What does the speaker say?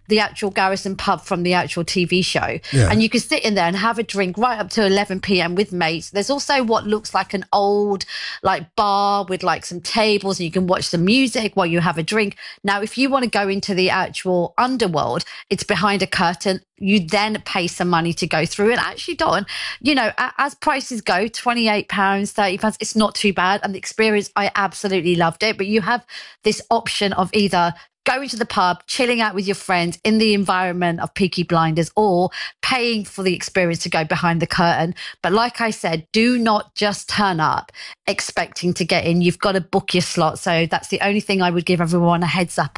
the actual Garrison pub from the actual TV show. Yeah. And you can sit in there and have a drink right up to 11 p.m. with mates. There's also what looks like an old like bar with like some tables, and you can watch some music while you have a drink. Now, if you want to go into the actual underworld, it's behind a curtain. You then pay some money to go through. And actually, Don, you know, as prices go, £28, £30, it's not too bad. And the experience, I absolutely loved it. But you have this option of either going to the pub, chilling out with your friends in the environment of Peaky Blinders, or paying for the experience to go behind the curtain. But like I said, do not just turn up expecting to get in. You've got to book your slot. So that's the only thing I would give everyone a heads up